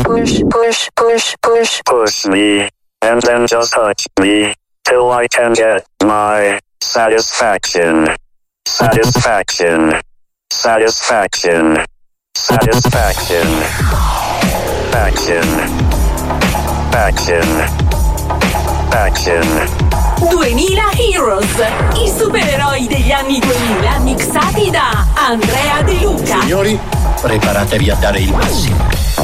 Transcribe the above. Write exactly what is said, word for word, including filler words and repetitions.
push, push, push, push. Push me, and then just touch me, till I can get my satisfaction. Satisfaction. Satisfaction. Satisfaction. Faction. Faction. Faction. duemila Heroes, i supereroi degli anni duemila mixati da Andrea De Luca. Signori, preparatevi a dare il massimo.